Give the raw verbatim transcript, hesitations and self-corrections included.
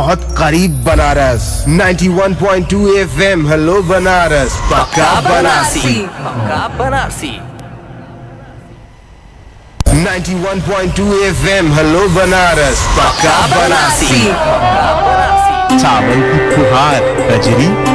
बहुत करीब बनारस। नाइंटी वन point two FM hello Banaras, पक्का बनारसी, पक्का बनारसी। नाइंटी वन point two FM hello Banaras, पक्का बनारसी, पक्का बनारसी। सावन की फुहार, कजरी